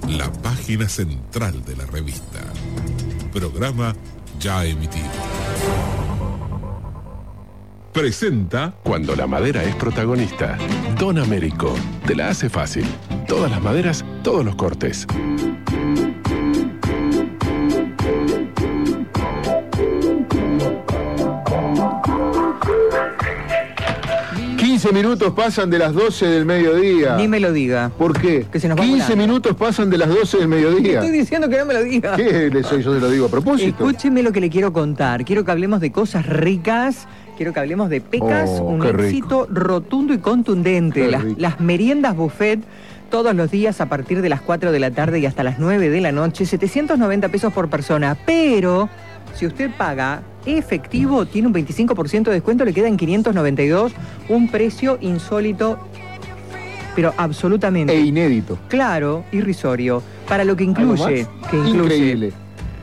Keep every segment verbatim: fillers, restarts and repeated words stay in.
la página central de la revista. Programa ya emitido. Presenta. Cuando la madera es protagonista, Don Américo te la hace fácil. Todas las maderas, todos los cortes. quince minutos pasan de las doce del mediodía. Ni me lo diga. ¿Por qué? Que se nos va quince volando. minutos pasan de las doce del mediodía. Estoy diciendo que no me lo diga. ¿Qué le soy? Yo se lo digo a propósito. Escúcheme lo que le quiero contar. Quiero que hablemos de cosas ricas. Quiero que hablemos de pecas. Oh, un qué éxito rotundo y contundente. Qué Las, rico. las meriendas buffet. Todos los días a partir de las cuatro de la tarde y hasta las nueve de la noche. setecientos noventa pesos por persona. Pero si usted paga efectivo, tiene un veinticinco por ciento de descuento, le queda en quinientos noventa y dos. Un precio insólito, pero absolutamente. E inédito. Claro, irrisorio. Para lo que incluye, ¿Algo que más? incluye Increíble.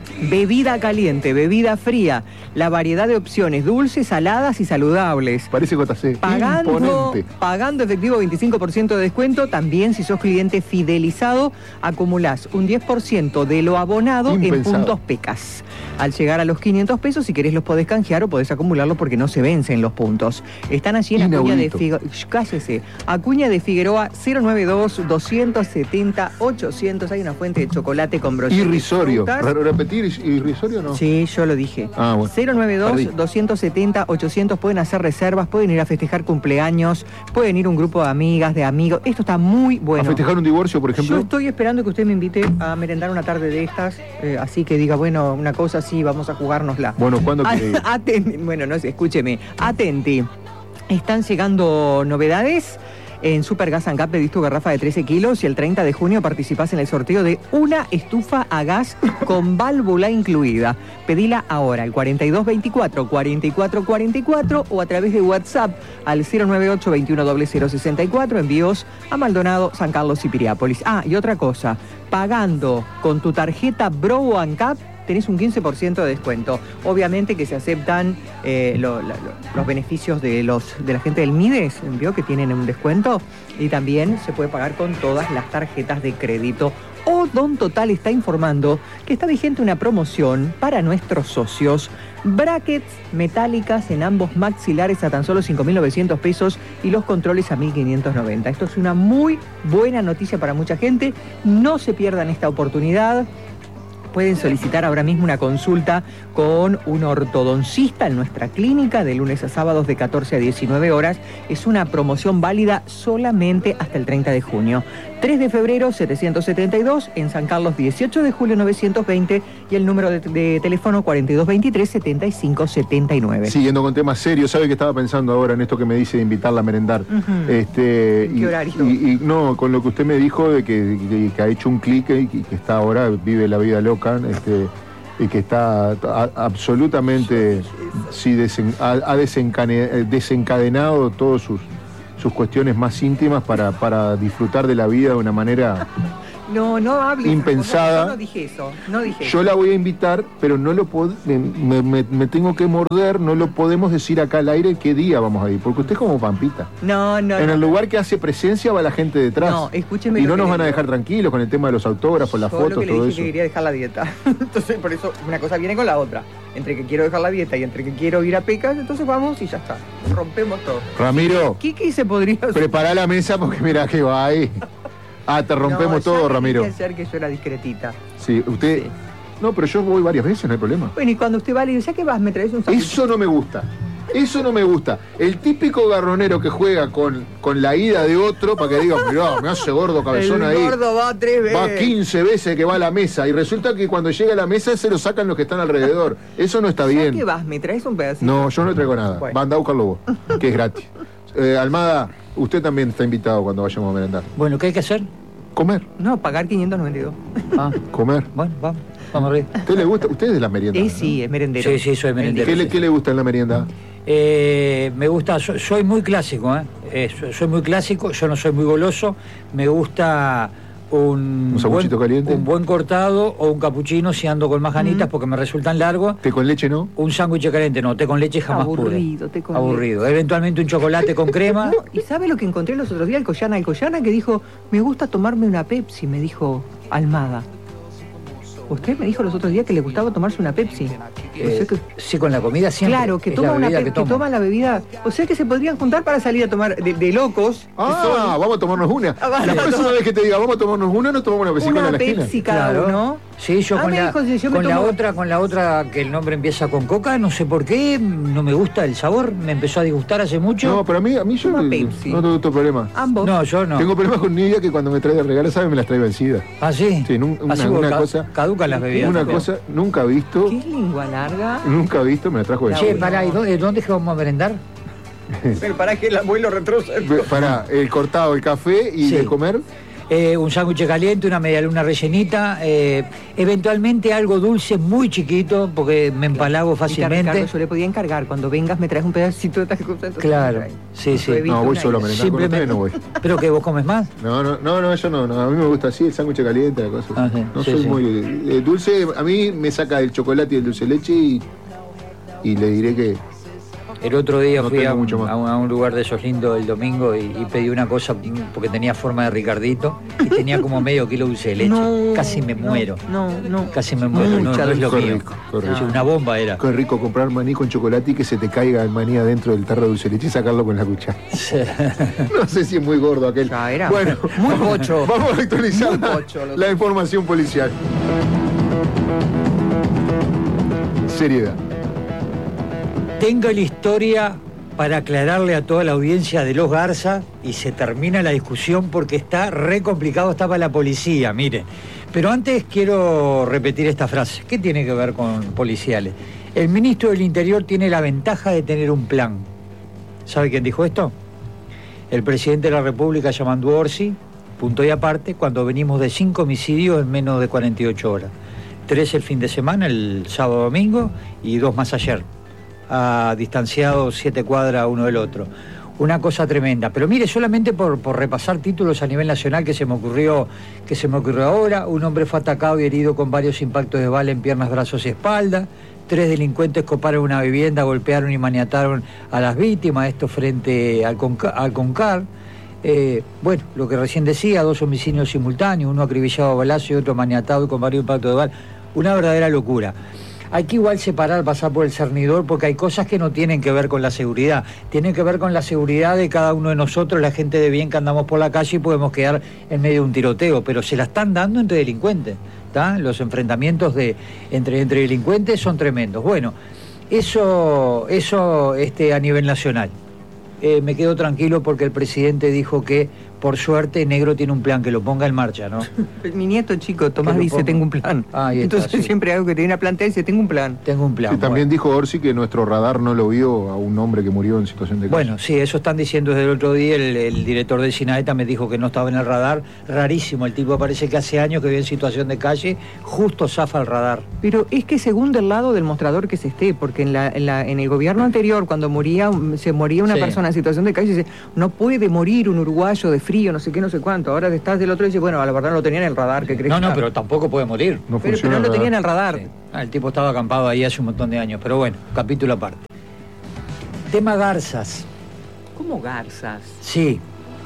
bebida caliente, bebida fría, la variedad de opciones, dulces, saladas y saludables. Parece J C. Pagando, Imponente. pagando efectivo veinticinco por ciento de descuento, también si sos cliente fidelizado, acumulás un diez por ciento de lo abonado en Impensado. puntos pecas. Al llegar a los quinientos pesos, si querés los podés canjear o podés acumularlos porque no se vencen los puntos. Están allí en Acuña de Inaudito. Figueroa. Cállese. Acuña de Figueroa cero noventa y dos, doscientos setenta, ochocientos. Hay una fuente de chocolate con brochetas. Irrisorio. Re- ¿Repetir irrisorio o no? Sí, yo lo dije. Ah, bueno. cero noventa y Perdí. dos, doscientos setenta, ochocientos. Pueden hacer reservas, pueden ir a festejar cumpleaños, pueden ir un grupo de amigas, de amigos. Esto está muy bueno. ¿A festejar un divorcio, por ejemplo? Yo estoy esperando que usted me invite a merendar una tarde de estas, eh, así que diga, bueno, una cosa así, vamos a jugárnosla. Bueno, ¿cuándo quiere ir? Aten- bueno, no sé, escúcheme. Atenti. Están llegando novedades. En Supergas Ancap pedís tu garrafa de trece kilos y el treinta de junio participás en el sorteo de una estufa a gas con válvula incluida. Pedila ahora al cuarenta y dos veinticuatro, cuarenta y cuatro cuarenta y cuatro o a través de WhatsApp al cero noventa y ocho, veintiuno cero cero sesenta y cuatro. Envíos a Maldonado, San Carlos y Piriápolis. Ah, y otra cosa, pagando con tu tarjeta Bro Ancap tenés un quince por ciento de descuento. Obviamente que se aceptan eh, lo- la- lo- los beneficios de los de la gente del Mides, ¿vio? Que tienen un descuento. Y también se puede pagar con todas las tarjetas de crédito. Odon Total está informando que está vigente una promoción para nuestros socios. Brackets metálicas en ambos maxilares a tan solo cinco mil novecientos pesos y los controles a mil quinientos noventa. Esto es una muy buena noticia para mucha gente. No se pierdan esta oportunidad. Pueden solicitar ahora mismo una consulta con un ortodoncista en nuestra clínica de lunes a sábados de catorce a diecinueve horas. Es una promoción válida solamente hasta el treinta de junio. tres de febrero setecientos setenta y dos, en San Carlos dieciocho de julio novecientos veinte y el número de, de teléfono cuarenta y dos veintitrés, setenta y cinco setenta y nueve. Siguiendo con temas serios, ¿sabe que estaba pensando ahora en esto que me dice de invitarla a merendar? Ujú. este, ¿En qué y, horario? Y, y no, con lo que usted me dijo de que, que- que ha hecho un clic y que, que está ahora, vive la vida loca, este, y que está a- absolutamente, sí, desen- ha, ha desencane- desencadenado todas sus, sus cuestiones más íntimas para, para disfrutar de la vida de una manera... No, no hables. Impensada. Yo no dije eso, no dije Yo eso. la voy a invitar, pero no lo pod- me, me- me- me tengo que morder, no lo podemos decir acá al aire qué día vamos a ir, porque usted es como Pampita. No, no, En no. el lugar que hace presencia va la gente detrás. No, escúcheme Y lo no que nos le van a digo. dejar tranquilos con el tema de los autógrafos, las Yo lo fotos, que le todo dije eso. que quería dejar la dieta. Entonces, por eso, una cosa viene con la otra. Entre que quiero dejar la dieta y entre que quiero ir a Pecas, entonces vamos y ya está. Rompemos todo. Ramiro, Kiki se podría... prepara la mesa porque mira que va ahí. Ah, te rompemos No, ya todo, le Ramiro. dije ayer que yo era discretita. Sí, usted... Sí. No, pero yo voy varias veces, no hay problema. Bueno, y cuando usted va, le digo, ¿ya qué vas? ¿Me traes un sándwich? Eso no me gusta. Eso no me gusta. El típico garronero que juega con, con la ida de otro para que diga, mirá, me hace gordo cabezón El ahí. gordo va tres veces. Va quince veces que va a la mesa y resulta que cuando llega a la mesa se lo sacan los que están alrededor. Eso no está ¿Ya bien. qué vas? ¿Me traes un pedacito? No, yo no traigo nada. Bueno. Va, anda a buscarlo vos, que es gratis. Eh, Almada, usted también está invitado cuando vayamos a merendar. Bueno, ¿qué hay que hacer? Comer, No, pagar quinientos noventa y dos. Ah, comer. bueno, vamos, vamos arriba. ¿Usted le gusta? ¿Usted es de la merienda? Eh, sí, es merendero. Sí, sí, soy merendero. ¿Qué le, qué le gusta en la merienda? Eh, me gusta, so- soy muy clásico, ¿eh? Eh, so- soy muy clásico, yo no soy muy goloso, me gusta un, ¿Un sanguchito buen, caliente? un buen cortado o un capuchino si ando con más ganitas Mm. porque me resultan largos. ¿Té con leche no? Un sándwich caliente, no, té con leche jamás Aburrido, pude. té con Aburrido. Eventualmente un chocolate con crema. No, ¿y sabe lo que encontré los otros días? El Coyana, el Coyana que dijo, me gusta tomarme una Pepsi, me dijo Almada. Usted me dijo los otros días que le gustaba tomarse una Pepsi. O Eh, sea que- sí, con la comida siempre. claro, que es toma la una bebida Pepsi, que que, tomo. toma la bebida. O sea que se podrían juntar para salir a tomar de, de locos. que Ah, son vamos a tomarnos una. Ah, vale. La próxima vez que te diga, vamos a tomarnos una, no tomamos una Pepsi con una la esquina. Pepsi cada Claro. uno. Sí, yo Ah, con, me la, dijo, si yo me con la tomo- otra, con la otra que el nombre empieza con coca, no sé por qué, no me gusta el sabor, me empezó a disgustar hace mucho. No, pero a mí, a mí yo Toma no, Pepsi. no tengo problema. Ambos. No, yo no. Tengo problemas con Nidia que cuando me trae de regalo, ¿sabes? Me las trae vencidas. ¿Ah, sí? Sí, nun- una- Así vos una ca- cosa- caducan las bebidas. Una también. cosa, nunca visto, ¿Qué es lengua larga? nunca visto, me la trajo Che, vencida. pará, ¿y dónde, dónde es que vamos a merendar? Pero para que el abuelo retroceda. Para el cortado, el café y Sí. de comer. Eh, un sándwich caliente, una media luna rellenita, eh, eventualmente algo dulce muy chiquito, porque me empalago Ricardo, fácilmente. yo le podía encargar, cuando vengas me traes un pedacito de estas cosas. entonces Claro, me traes. sí, sí. Yo he visto No, voy una solo a isla. merendar con ustedes, no voy. ¿Pero que vos comes más? No, no, no, no, yo no, no, a mí me gusta así, el sándwich caliente, la cosa. Ah, sí, no sí, soy sí. muy eh, dulce, a mí me saca el chocolate y el dulce de leche y, y le diré que El otro día No fui a tengo un, mucho más. a un- a un lugar de esos lindos el domingo y, y pedí una cosa porque tenía forma de Ricardito y tenía como medio kilo de dulce de leche. No, Casi me no, muero. No, no. Casi me muero. No, Mucha no es lo Qué mío. rico, qué rico. Sí, una bomba era. qué rico comprar maní con chocolate y que se te caiga el maní adentro del tarro de dulce de leche y sacarlo con la cuchara. No sé si es muy gordo aquel. Ya era bueno, muy pocho. vamos a actualizar Muy la, pocho, lo la sé. información policial. Seriedad. Tengo la historia para aclararle a toda la audiencia de Los Garza y se termina la discusión porque está re complicado, está para la policía, mire. Pero antes quiero repetir esta frase. ¿Qué tiene que ver con policiales? El ministro del Interior tiene la ventaja de tener un plan. ¿Sabe quién dijo esto? El presidente de la República, llamando Orsi, punto y aparte, cuando venimos de cinco homicidios en menos de cuarenta y ocho horas. Tres el fin de semana, el sábado domingo, y dos más ayer. A distanciados siete cuadras uno del otro. Una cosa tremenda. Pero mire, solamente por, por repasar títulos a nivel nacional que se me ocurrió, que se me ocurrió ahora, un hombre fue atacado y herido con varios impactos de bala en piernas, brazos y espalda. Tres delincuentes coparon una vivienda, golpearon y maniataron a las víctimas, esto frente al, Conca- al Concar. Eh, bueno, lo que recién decía, dos homicidios simultáneos, uno acribillado a balazo y otro maniatado y con varios impactos de bala. Una verdadera locura. Hay que igual separar, pasar por el cernidor, porque hay cosas que no tienen que ver con la seguridad. Tienen que ver con la seguridad de cada uno de nosotros, la gente de bien que andamos por la calle y podemos quedar en medio de un tiroteo, pero se la están dando entre delincuentes, ¿tá? Los enfrentamientos de, entre, entre delincuentes son tremendos. Bueno, eso, eso este, a nivel nacional. Eh, me quedo tranquilo porque el presidente dijo que, por suerte, Negro tiene un plan, que lo ponga en marcha, ¿no? Mi nieto chico, Tomás, Que lo dice, ponga. tengo un plan. Ah, ahí está, Entonces sí. siempre hago que tiene una plantea y dice, tengo un plan. Tengo un plan. Sí, también bueno. dijo Orsi que nuestro radar no lo vio a un hombre que murió en situación de calle. Bueno, sí, eso están diciendo desde el otro día. El, el director de Sinaeta me dijo que no estaba en el radar. Rarísimo, el tipo parece que hace años que vive en situación de calle, justo zafa el radar. Pero es que según del lado del mostrador que se esté, porque en, la, en, la, en el gobierno anterior, cuando moría, se moría una Sí. persona en situación de calle, dice, no puede morir un uruguayo de frío, no sé qué, no sé cuánto. Ahora estás del otro y dice, bueno, a la verdad no lo tenía en el radar, ¿qué crees? No, no, pero tampoco puede morir. no pero, pero funciona no lo el tenía en radar. el radar. Sí. Ah, el tipo estaba acampado ahí hace un montón de años, pero bueno, capítulo aparte. Tema garzas. ¿Cómo garzas? Sí.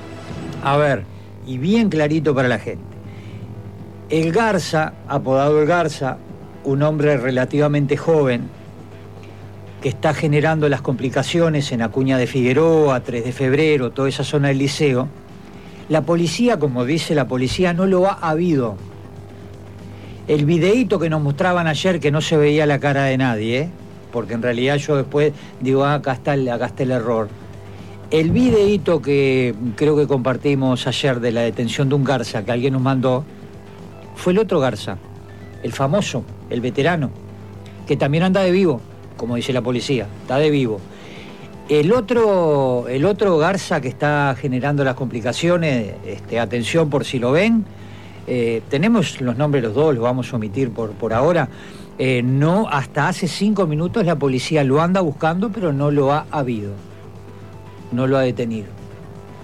A ver, y bien clarito para la gente. El Garza, apodado el Garza, un hombre relativamente joven, que está generando las complicaciones en Acuña de Figueroa, tres de febrero, toda esa zona del liceo, la policía, como dice la policía, no lo ha habido. El videíto que nos mostraban ayer, que no se veía la cara de nadie, ¿eh? Porque en realidad yo después digo, ah, acá está el, acá está el error. El videíto que creo que compartimos ayer de la detención de un Garza que alguien nos mandó, fue el otro Garza, el famoso, el veterano, que también anda de vivo, como dice la policía, está de vivo. El otro, el otro Garza que está generando las complicaciones, este, atención por si lo ven, eh, tenemos los nombres de los dos, los vamos a omitir por, por ahora. Eh, no, hasta hace cinco minutos la policía lo anda buscando, pero no lo ha habido, no lo ha detenido.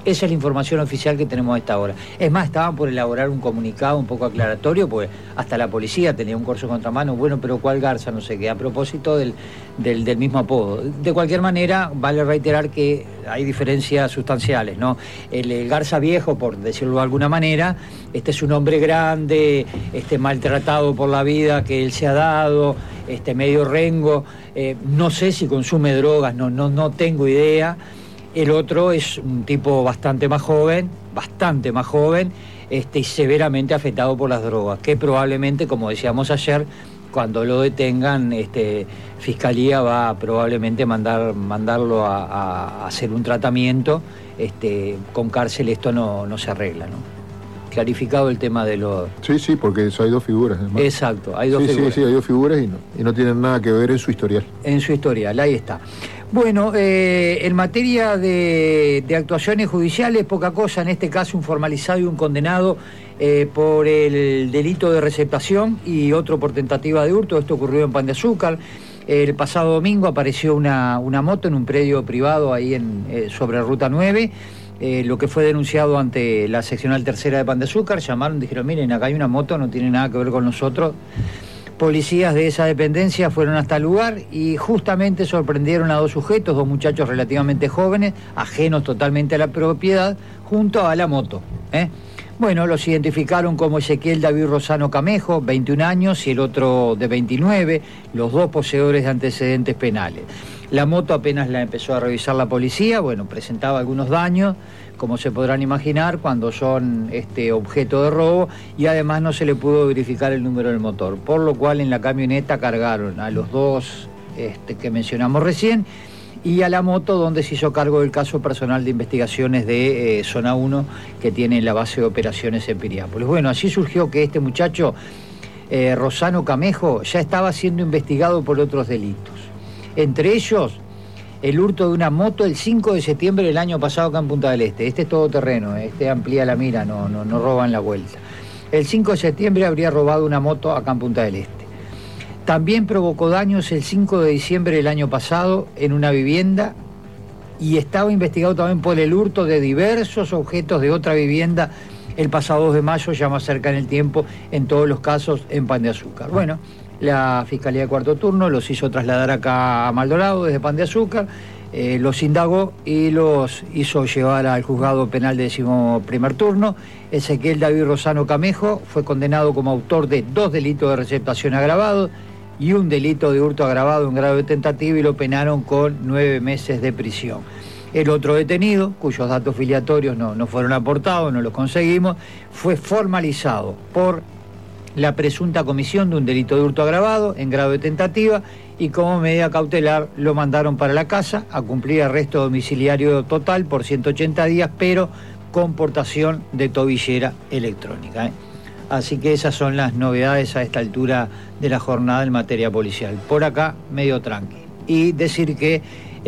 Esa es la información oficial que tenemos a esta hora. Es más, estaban por elaborar un comunicado un poco aclaratorio, pues hasta la policía tenía un corso contramano. Bueno, pero ¿cuál Garza? No sé qué, a propósito del, del, del mismo apodo. De cualquier manera, vale reiterar que hay diferencias sustanciales, ¿no? El, el Garza viejo, por decirlo de alguna manera, este es un hombre grande, este maltratado por la vida que él se ha dado, este medio rengo, eh, no sé si consume drogas, no, no, no tengo idea. El otro es un tipo bastante más joven, bastante más joven, este, y severamente afectado por las drogas, que probablemente, como decíamos ayer, cuando lo detengan, este, Fiscalía va a probablemente mandar, mandarlo a, a, a hacer un tratamiento. Este, con cárcel esto no, no se arregla, ¿no? Clarificado el tema de los... Sí, sí, porque eso hay dos figuras. Además. Exacto, hay dos sí, figuras. Sí, sí, hay dos figuras y no, y no tienen nada que ver en su historial. En su historial, ahí está. Bueno, eh, en materia de, de actuaciones judiciales, poca cosa, en este caso un formalizado y un condenado eh, por el delito de receptación y otro por tentativa de hurto. Esto ocurrió en Pan de Azúcar. El pasado domingo apareció una, una moto en un predio privado ahí en, eh, sobre Ruta nueve. Eh, lo que fue denunciado ante la seccional tercera de Pan de Azúcar, llamaron, dijeron, miren, acá hay una moto, no tiene nada que ver con nosotros. Policías de esa dependencia fueron hasta el lugar y justamente sorprendieron a dos sujetos, dos muchachos relativamente jóvenes, ajenos totalmente a la propiedad, junto a la moto, ¿eh? Bueno, los identificaron como Ezequiel David Rosano Camejo, veintiún años, y el otro de veintinueve, los dos poseedores de antecedentes penales. La moto apenas la empezó a revisar la policía, bueno, presentaba algunos daños, como se podrán imaginar, cuando son este, objeto de robo, y además no se le pudo verificar el número del motor, por lo cual en la camioneta cargaron a los dos este, que mencionamos recién, y a la moto, donde se hizo cargo del caso personal de investigaciones de eh, Zona uno, que tiene la base de operaciones en Piriápolis. Bueno, así surgió que este muchacho, eh, Rosano Camejo, ya estaba siendo investigado por otros delitos. Entre ellos, el hurto de una moto el cinco de septiembre del año pasado acá en Punta del Este. Este es todoterreno, este amplía la mira, no, no, no roban la vuelta. El cinco de septiembre habría robado una moto acá en Punta del Este. También provocó daños el cinco de diciembre del año pasado en una vivienda y estaba investigado también por el hurto de diversos objetos de otra vivienda el pasado dos de mayo, ya más cerca en el tiempo, en todos los casos en Pan de Azúcar. Bueno, la Fiscalía de Cuarto Turno los hizo trasladar acá a Maldonado desde Pan de Azúcar, eh, los indagó y los hizo llevar al juzgado penal de décimo primer turno. Ezequiel David Rosano Camejo fue condenado como autor de dos delitos de receptación agravado y un delito de hurto agravado en grado de tentativa y lo penaron con nueve meses de prisión. El otro detenido, cuyos datos filiatorios no, no fueron aportados, no los conseguimos, fue formalizado por la presunta comisión de un delito de hurto agravado en grado de tentativa y como medida cautelar lo mandaron para la casa a cumplir arresto domiciliario total por ciento ochenta días, pero con portación de tobillera electrónica, ¿eh? Así que esas son las novedades a esta altura de la jornada en materia policial. Por acá, medio tranqui. Y decir que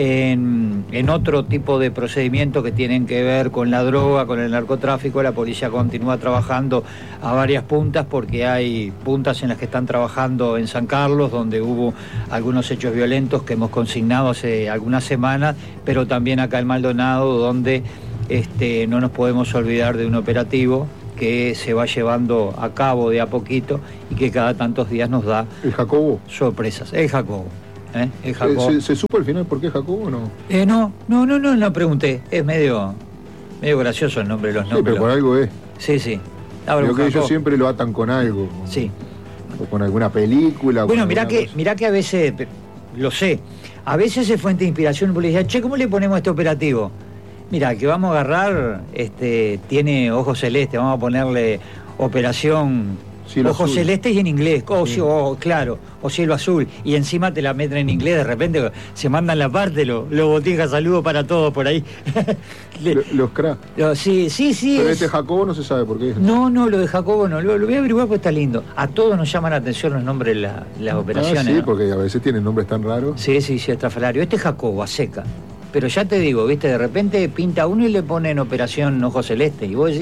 en, en otro tipo de procedimientos que tienen que ver con la droga, con el narcotráfico, la policía continúa trabajando a varias puntas, porque hay puntas en las que están trabajando en San Carlos, donde hubo algunos hechos violentos que hemos consignado hace algunas semanas, pero también acá en Maldonado, donde este, no nos podemos olvidar de un operativo que se va llevando a cabo de a poquito y que cada tantos días nos da ¿El Jacobo? sorpresas. El Jacobo. ¿eh? El Jacobo. ¿Se, ¿Se supo al final por qué Jacobo o no? Eh, no, no, no, no, no pregunté. Es medio, medio gracioso el nombre de los Sí, nombres. pero por algo es. Sí, sí. Ahora, Creo un que ellos Jacobo. siempre lo atan con algo. Con, Sí. O con alguna película. o Bueno, con mirá alguna que, cosa. mirá que a veces, lo sé, a veces es fuente de inspiración policial. Che, ¿cómo le ponemos a este operativo? Mira, que vamos a agarrar, este, tiene ojos celestes, vamos a ponerle operación Cielo ojos azul. celestes y en inglés, o, Sí. o, claro, o cielo azul, y encima te la meten en inglés, de repente se mandan la parte, lo, lo botija, saludos para todos por ahí. Le- Lo- Los cracks. lo- sí, sí, sí. Pero es- este Jacobo no se sabe por qué es. No, no, lo de Jacobo no, lo, lo voy a averiguar porque está lindo. A todos nos llaman la atención los nombres de la- las operaciones. Ah, sí, ¿no? porque a veces tienen nombres tan raros. Sí, sí, sí, estrafalario. Este es Jacobo, a seca. Pero ya te digo, viste, de repente pinta uno y le ponen operación Ojo Celeste. Y vos decís,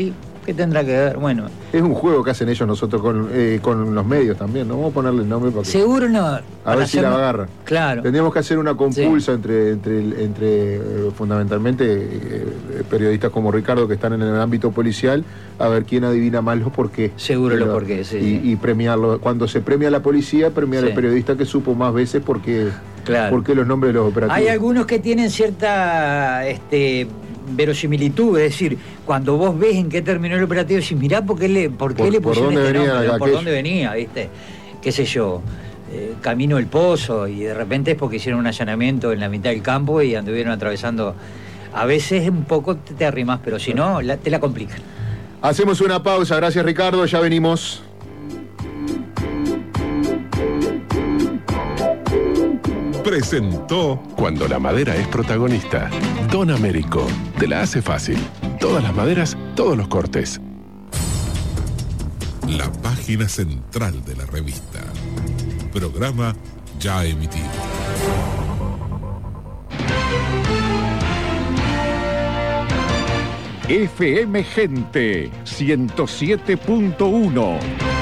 ¿Qué tendrá que ver? Bueno. Es un juego que hacen ellos nosotros con, eh, con los medios también, ¿no? Vamos a ponerle el nombre porque... Seguro no. A ver si la agarra. Claro. Tendríamos que hacer una compulsa sí. entre, entre, entre eh, fundamentalmente, eh, periodistas como Ricardo que están en el ámbito policial, a ver quién adivina más los porqués. Seguro los porqués, sí. Y, sí. y premiarlo. Cuando se premia a la policía, premiar sí. al periodista que supo más veces porque, claro. porque los nombres de los operativos. Hay algunos que tienen cierta este, verosimilitud, es decir, cuando vos ves en qué terminó el operativo, decís, mirá por qué le, por qué por, le pusieron por este venía nombre, por aquello. dónde venía, ¿viste? Qué sé yo. Eh, camino el pozo y de repente es porque hicieron un allanamiento en la mitad del campo y anduvieron atravesando. A veces un poco te, te arrimas, pero si no, la, te la complican. Hacemos una pausa, gracias Ricardo, ya venimos. Presentó Cuando la madera es protagonista. Don Américo te la hace fácil. Todas las maderas, todos los cortes. la página central de la revista. Programa ya emitido. F M Gente ciento siete punto uno.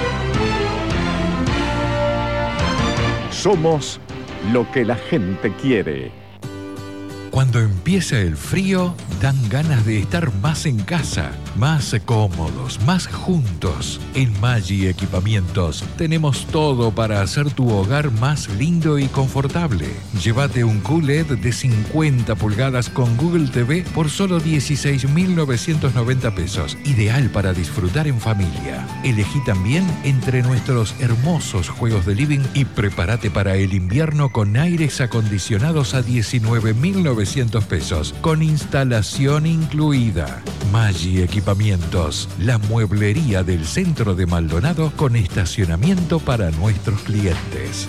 Somos lo que la gente quiere. Cuando empieza el frío, dan ganas de estar más en casa, más cómodos, más juntos. En Maggi Equipamientos tenemos todo para hacer tu hogar más lindo y confortable. Llévate un Q L E D de cincuenta pulgadas con Google T V por solo dieciséis mil novecientos noventa pesos. Ideal para disfrutar en familia. Elegí también entre nuestros hermosos juegos de living y prepárate para el invierno con aires acondicionados a diecinueve mil novecientos pesos, con instalación incluida. Maggi Equipamientos, la mueblería del centro de Maldonado con estacionamiento para nuestros clientes.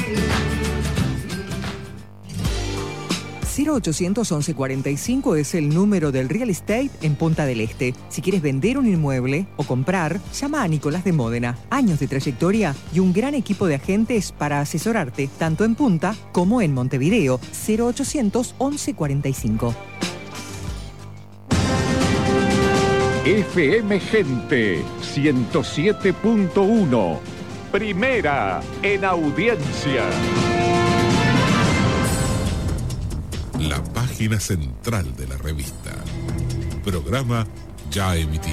cero ochocientos once cuarenta y cinco es el número del real estate en Punta del Este. Si quieres vender un inmueble o comprar, llama a Nicolás de Módena. Años de trayectoria y un gran equipo de agentes para asesorarte, tanto en Punta como en Montevideo. cero ochocientos once cuarenta y cinco. F M Gente ciento siete punto uno. Primera en audiencia. La página central de la revista. Programa ya emitido.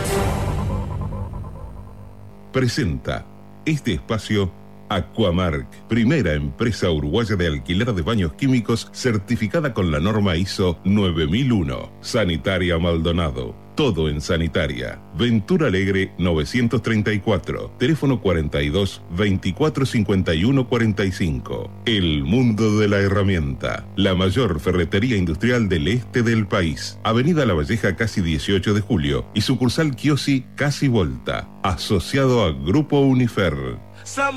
Presenta este espacio Aquamark, primera empresa uruguaya de alquiler de baños químicos certificada con la norma I S O nueve mil uno. Sanitaria Maldonado. Todo en sanitaria. Ventura Alegre novecientos treinta y cuatro. Teléfono cuarenta y dos, veinticuatro cincuenta y uno cuarenta y cinco. El mundo de la herramienta. La mayor ferretería industrial del este del país. Avenida La Valleja casi dieciocho de julio. Y sucursal Kiosi casi Volta. Asociado a Grupo Unifer.